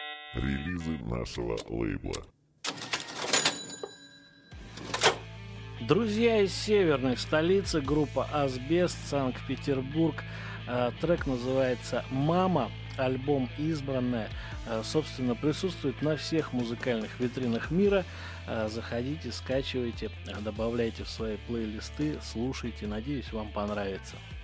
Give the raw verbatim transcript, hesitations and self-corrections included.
Релизы нашего лейбла. Друзья из северной столицы, группа «Асбест», Санкт-Петербург. Трек называется «Мама». Альбом «Избранная». Собственно, присутствует на всех музыкальных витринах мира. Заходите, скачивайте, добавляйте в свои плейлисты, слушайте. Надеюсь, вам понравится.